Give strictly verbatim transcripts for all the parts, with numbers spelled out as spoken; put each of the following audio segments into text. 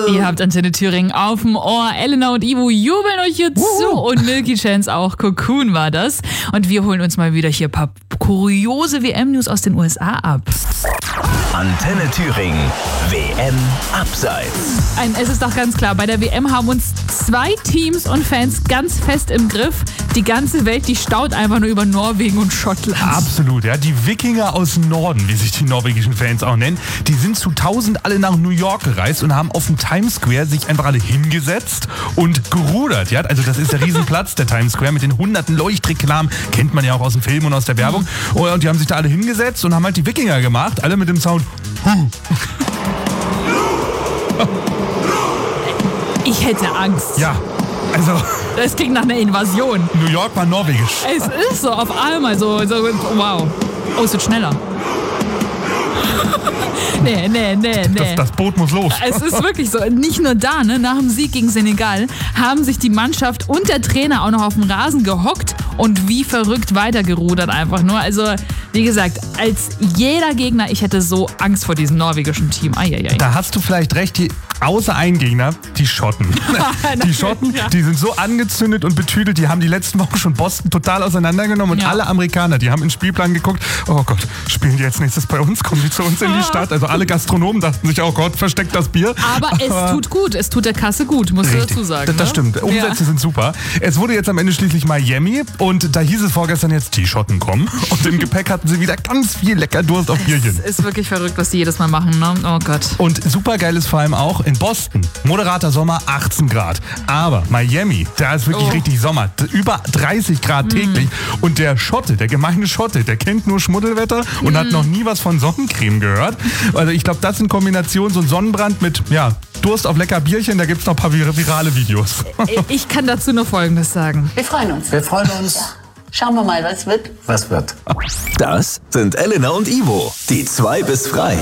Ihr habt Antenne Thüringen auf dem Ohr. Elena und Ivo jubeln euch hier Uhu. zu und Milky Chance auch. Cocoon war das. Und wir holen uns mal wieder hier ein paar kuriose W M-News aus den U S A ab. Antenne Thüringen, W M Abseits. Ein, es ist doch ganz klar, bei der W M haben uns zwei Teams und Fans ganz fest im Griff. Die ganze Welt, die staut einfach nur über Norwegen und Schottland. Absolut, ja. Die Wikinger aus dem Norden, wie sich die norwegischen Fans auch nennen, die sind zu tausend alle nach New York gereist und haben auf dem Times Square sich einfach alle hingesetzt und gerudert. Ja? Also das ist der Riesenplatz, der Times Square mit den hunderten Leuchtreklamen. Kennt man ja auch aus dem Film und aus der Werbung. Mhm. Und die haben sich da alle hingesetzt und haben halt die Wikinger gemacht. Alle mit dem Sound. Huh. Ich hätte Angst. Ja, also... Das klingt nach einer Invasion. New York war norwegisch. Es ist so, auf einmal so, so wow. Oh, es wird schneller. nee, nee, nee, nee. Das, das Boot muss los. Es ist wirklich so. Nicht nur da, ne, nach dem Sieg gegen Senegal haben sich die Mannschaft und der Trainer auch noch auf dem Rasen gehockt und wie verrückt weitergerudert einfach nur. Also, wie gesagt, als jeder Gegner, ich hätte so Angst vor diesem norwegischen Team. Eieiei. Da hast du vielleicht recht, die, außer ein Gegner, die Schotten. Die Schotten, ja. Die sind so angezündet und betüdelt, die haben die letzten Wochen schon Boston total auseinandergenommen und ja. alle Amerikaner, die haben in den Spielplan geguckt, oh Gott, spielen die jetzt nächstes bei uns, kommen die zu uns in die Stadt? Also alle Gastronomen dachten sich, oh Gott, versteckt das Bier. Aber, Aber es tut gut, es tut der Kasse gut, musst richtig, du dazu sagen. Das, das ne? stimmt, Umsätze ja. sind super. Es wurde jetzt am Ende schließlich Miami und da hieß es vorgestern jetzt, die Schotten kommen und im Gepäck hatten sie wieder ganz viel lecker Durst auf Bierchen. Es ist wirklich verrückt, was die jedes Mal machen, ne? Oh Gott. Und super geil ist vor allem auch in Boston. Moderater Sommer, achtzehn Grad. Aber Miami, da ist wirklich oh. richtig Sommer. Über dreißig Grad täglich. Mm. Und der Schotte, der gemeine Schotte, der kennt nur Schmuddelwetter und mm. hat noch nie was von Sonnencreme gehört. Also ich glaube, das in Kombination, so ein Sonnenbrand mit, ja, Durst auf lecker Bierchen, da gibt es noch ein paar virale Videos. Ich kann dazu nur Folgendes sagen. Wir freuen uns. Wir freuen uns. Ja. Schauen wir mal, was wird. Was wird? Das sind Elena und Ivo, die zwei bis frei.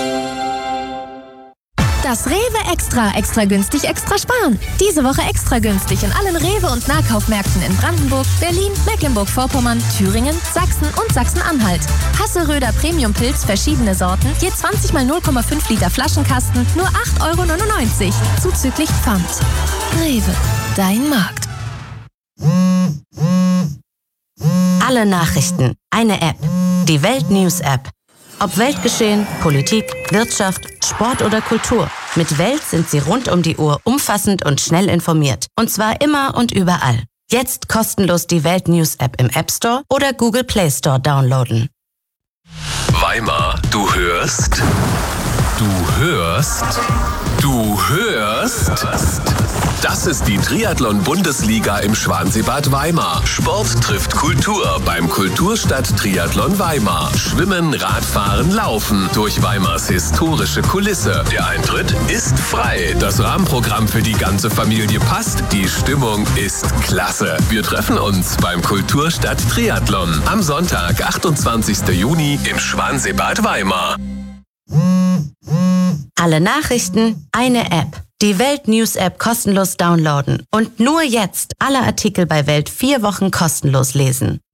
Das Rewe Extra, extra günstig, extra sparen. Diese Woche extra günstig in allen Rewe- und Nahkaufmärkten in Brandenburg, Berlin, Mecklenburg-Vorpommern, Thüringen, Sachsen und Sachsen-Anhalt. Hasselröder Premium-Pilz, verschiedene Sorten, je zwanzig mal null Komma fünf Liter Flaschenkasten, nur acht Euro neunundneunzig, zuzüglich Pfand. Rewe, dein Markt. Alle Nachrichten, eine App. Die Welt News App. Ob Weltgeschehen, Politik, Wirtschaft, Sport oder Kultur. Mit Welt sind Sie rund um die Uhr umfassend und schnell informiert. Und zwar immer und überall. Jetzt kostenlos die Welt News App im App Store oder Google Play Store downloaden. Weimar, du hörst, du hörst, du hörst. Das ist die Triathlon-Bundesliga im Schwanseebad Weimar. Sport trifft Kultur beim Kulturstadt Triathlon Weimar. Schwimmen, Radfahren, Laufen durch Weimars historische Kulisse. Der Eintritt ist frei. Das Rahmenprogramm für die ganze Familie passt. Die Stimmung ist klasse. Wir treffen uns beim Kulturstadt Triathlon am Sonntag, achtundzwanzigsten Juni im Schwanseebad Weimar. Alle Nachrichten, eine App. Die Welt News App kostenlos downloaden. Und nur jetzt alle Artikel bei Welt vier Wochen kostenlos lesen.